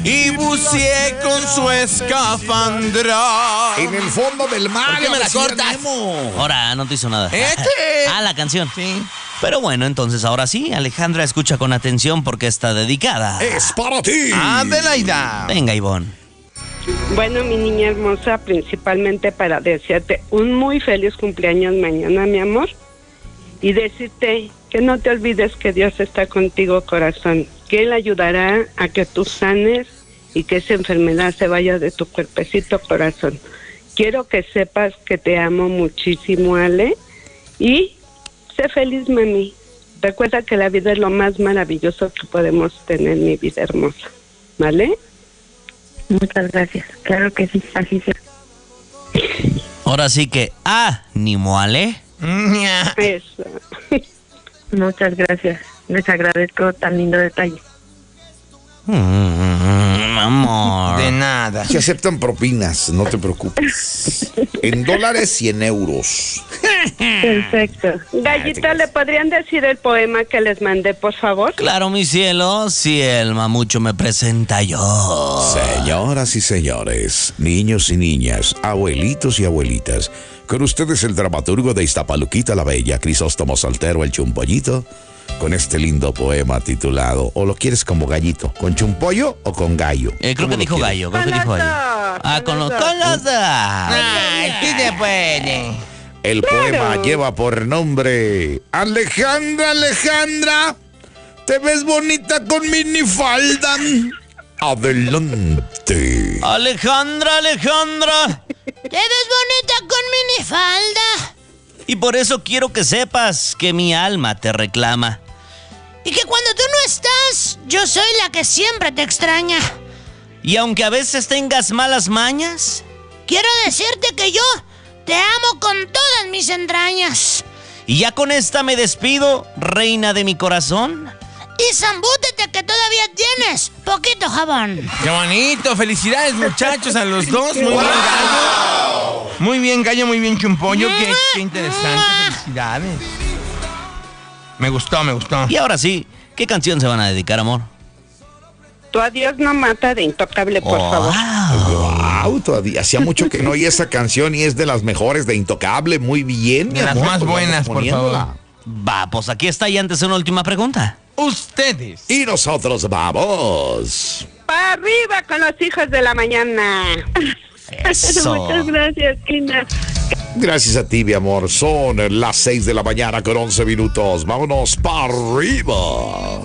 y buceé con su escafandra. En el fondo del mar. ¿Por qué me la cortas? Ahora, no te hizo nada. Ah, la canción. Sí. Pero bueno, entonces ahora sí, Alejandra, escucha con atención porque está dedicada. Es para ti. Adelaida. Venga, Ivonne. Bueno, mi niña hermosa, principalmente para desearte un muy feliz cumpleaños mañana, mi amor. Y decirte que no te olvides que Dios está contigo, corazón. Que Él ayudará a que tú sanes y que esa enfermedad se vaya de tu cuerpecito, corazón. Quiero que sepas que te amo muchísimo, Ale. Y sé feliz, mami. Recuerda que la vida es lo más maravilloso que podemos tener, mi vida hermosa. ¿Vale? Muchas gracias. Claro que sí, así será. Ahora sí que ánimo, Ale. Eso. Muchas gracias. Les agradezco tan lindo detalle. Amor. De nada. Se aceptan propinas, no te preocupes. En dólares y en euros. Perfecto. Gallita, ¿le podrían decir el poema que les mandé, por favor? Claro, mi cielo, si el mamucho me presenta yo. Señoras y señores, niños y niñas, abuelitos y abuelitas, con ustedes el dramaturgo de Iztapaluquita la Bella, Crisóstomo Soltero, el Chumpollito, con este lindo poema titulado, ¿o lo quieres como gallito? ¿Con chumpollo o con gallo? Creo que dijo gallo, Con los dos, con los dos. Ay, sí se puede. El poema lleva por nombre Alejandra, Alejandra, te ves bonita con minifalda. Adelante. Alejandra, Alejandra. Te ves bonita con minifalda. Y por eso quiero que sepas que mi alma te reclama. Y que cuando tú no estás, yo soy la que siempre te extraña. Y aunque a veces tengas malas mañas, Quiero decirte que yo te amo con todas mis entrañas. y ya con esta me despido, reina de mi corazón. Y zambútete que todavía tienes poquito jabón. Qué bonito. Felicidades, muchachos, a los dos. Muy bien, gallo. Muy bien, gallo. Muy bien, Chumpollo. Qué interesante. Felicidades. Me gustó, me gustó. Y ahora sí, ¿qué canción se van a dedicar, amor? Tu adiós no mata de Intocable, por favor. Wow, todavía hacía mucho que no oí esa canción y es de las mejores de Intocable. Muy bien, mi De las amor, más pues buenas, vamos por favor. poniéndola. Va, pues aquí está y antes una última pregunta. Ustedes. Y nosotros vamos. Para arriba con los hijos de la mañana. Eso. Muchas gracias, Kina. Gracias a ti, mi amor. Son las 6 de la mañana con 11 minutos. Vámonos para arriba.